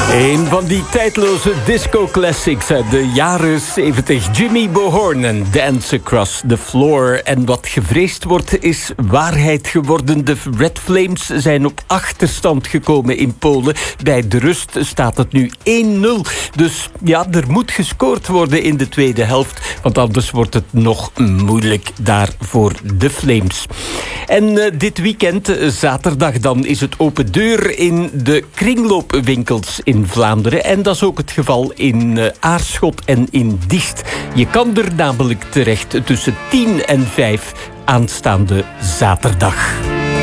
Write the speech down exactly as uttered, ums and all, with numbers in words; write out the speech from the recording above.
Een van die tijdloze disco-classics uit de jaren zeventig. Jimmy Bohorn en Dance Across the Floor. En wat gevreesd wordt is waarheid geworden. De Red Flames zijn op achterstand gekomen in Polen. Bij de rust staat het nu één nul. Dus ja, er moet gescoord worden in de tweede helft. Want anders wordt het nog moeilijk daar voor de Flames. En uh, dit weekend, uh, zaterdag dan, is het open deur in de kringloopwinkels in Vlaanderen. En dat is ook het geval in uh, Aarschot en in Diest. Je kan er namelijk terecht tussen tien en vijf aanstaande zaterdag.